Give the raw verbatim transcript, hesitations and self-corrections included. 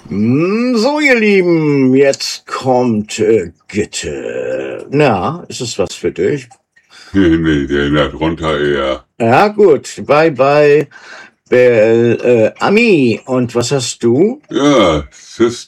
Mm, So, ihr Lieben, jetzt kommt äh, Gitte. Na, ist es was für dich? Nee, nee, der da drunter eher. Ja, gut. Bye, bye, Bel, äh, Ami. Und was hast du? Ja, Sister.